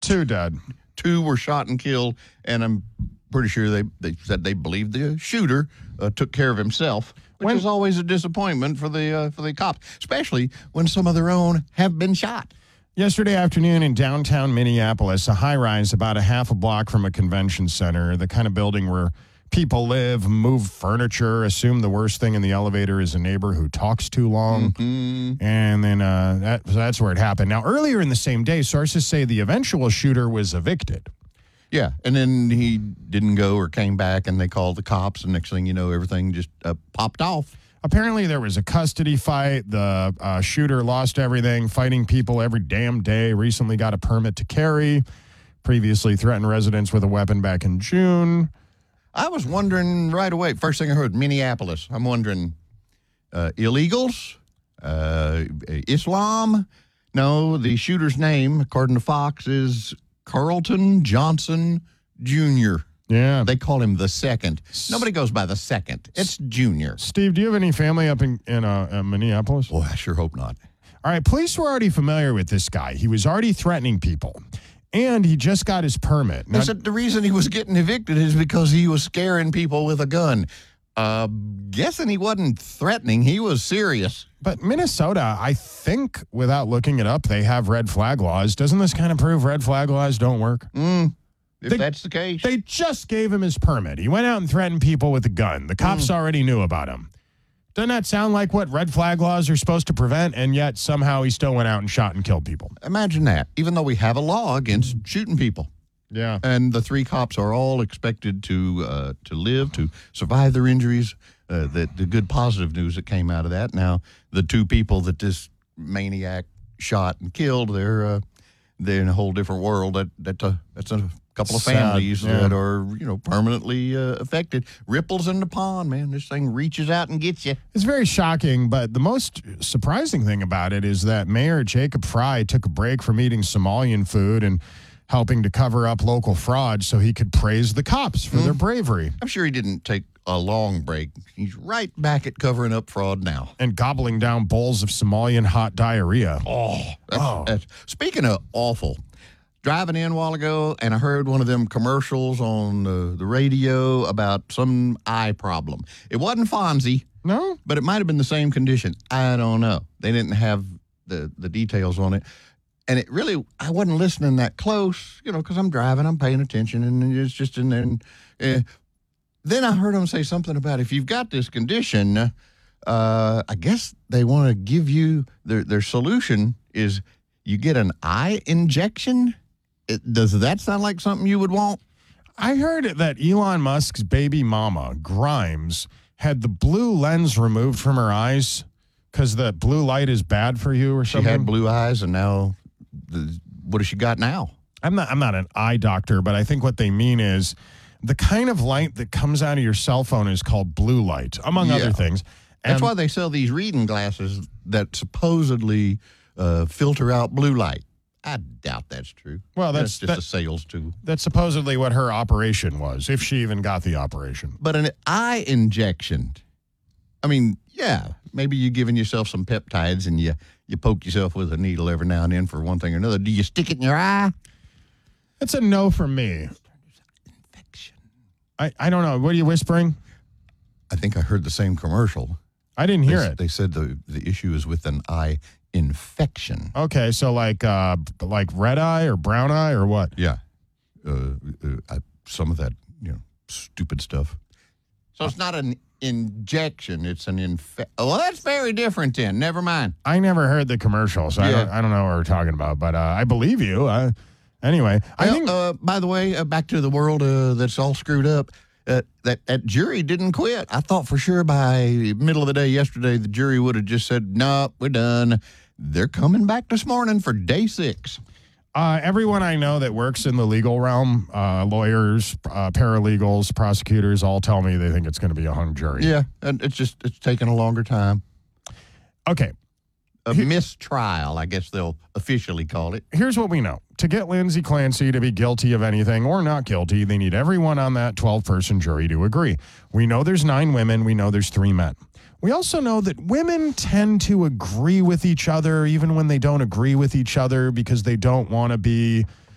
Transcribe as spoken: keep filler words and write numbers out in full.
Two dead. Two were shot and killed, and I'm pretty sure they, they said they believed the shooter uh, took care of himself, which When- is always a disappointment for the uh, for the cops, especially when some of their own have been shot. Yesterday afternoon in downtown Minneapolis, a high-rise about a half a block from a convention center, the kind of building where people live, move furniture, assume the worst thing in the elevator is a neighbor who talks too long. Mm-hmm. And then uh, that, that's where it happened. Now, earlier in the same day, sources say the eventual shooter was evicted. Yeah, and then he didn't go or came back, and they called the cops, and next thing you know, everything just uh, popped off. Apparently, there was a custody fight. The uh, shooter lost everything, fighting people every damn day, recently got a permit to carry, previously threatened residents with a weapon back in June. I was wondering right away, first thing I heard, Minneapolis. I'm wondering, uh, illegals? Uh, Islam? No, the shooter's name, according to Fox, is Carlton Johnson Junior Yeah. They call him the second. Nobody goes by the second. It's Junior. Steve, do you have any family up in, in uh, uh, Minneapolis? Boy, I sure hope not. All right, police were already familiar with this guy. He was already threatening people, and he just got his permit. They Now, said the reason he was getting evicted is because he was scaring people with a gun. Uh, guessing he wasn't threatening. He was serious. but Minnesota, I think, without looking it up, they have red flag laws. Doesn't this kind of prove red flag laws don't work? Mm, if They- that's the case. They just gave him his permit. He went out and threatened people with a gun. The cops already knew about him. Doesn't that sound like what red flag laws are supposed to prevent? And yet somehow he still went out and shot and killed people. Imagine that, even though we have a law against shooting people. Yeah. And the three cops are all expected to uh, to live, to survive their injuries. Uh, the, the good positive news that came out of that. Now, the two people that this maniac shot and killed, they're uh, they're in a whole different world. That that uh, that's a couple of Sad, families yeah. that are you know permanently uh, affected. Ripples in the pond, man. This thing reaches out and gets you. It's very shocking, but the most surprising thing about it is that Mayor Jacob Fry took a break from eating Somalian food and helping to cover up local fraud so he could praise the cops for their bravery. I'm sure he didn't take a long break. He's right back at covering up fraud now. And gobbling down bowls of Somalian hot diarrhea. Oh, that's, Oh. that's speaking of awful. Driving in a while ago, and I heard one of them commercials on the, the radio about some eye problem. It wasn't Fonzie, No? but it might have been the same condition. I don't know. They didn't have the, the details on it. And it really, I wasn't listening that close, you know, because I'm driving, I'm paying attention, and it's just in there. And, uh, then I heard them say something about if you've got this condition, uh, I guess they want to give you, their, their solution is you get an eye injection. It, does that sound like something you would want? I heard that Elon Musk's baby mama, Grimes, had the blue lens removed from her eyes because the blue light is bad for you or She something. had blue eyes, and now, the, what has she got now? I'm not I'm not an eye doctor, but I think what they mean is the kind of light that comes out of your cell phone is called blue light, among Yeah. other things. That's And- why they sell these reading glasses that supposedly uh, filter out blue light. I doubt that's true. Well, that's- just that- a sales tool. That's supposedly what her operation was, if she even got the operation. But an eye injection, I mean, yeah, maybe you're giving yourself some peptides and you, you poke yourself with a needle every now and then for one thing or another. Do you stick it in your eye? It's a no from me. Infection. I, I don't know. What are you whispering? I think I heard the same commercial. I didn't hear they, it. They said the, the issue is with an eye infection. Okay, so like uh, like red eye or brown eye or what? Yeah. Uh, uh, I, some of that, you know, stupid stuff. So it's not an injection, it's an infection. Oh, well, that's very different then. Never mind. I never heard the commercial, so I, Yeah. don't, I don't know what we're talking about, but uh, I believe you. I, anyway, I Well, think uh, by the way, uh, back to the world uh, that's all screwed up. Uh, that that jury didn't quit. I thought for sure by middle of the day yesterday, the jury would have just said, "No, we're done." They're coming back this morning for day six. uh, everyone I know that works in the legal realm, uh, lawyers, uh, paralegals, prosecutors, all tell me they think it's going to be a hung jury. Yeah, and it's just it's taking a longer time. Okay, A mistrial, I guess they'll officially call it. here's what we know. To get Lindsay Clancy to be guilty of anything or not guilty, they need everyone on that twelve-person jury to agree. We know there's nine women. We know there's three men. We also know that women tend to agree with each other even when they don't agree with each other because they don't want to be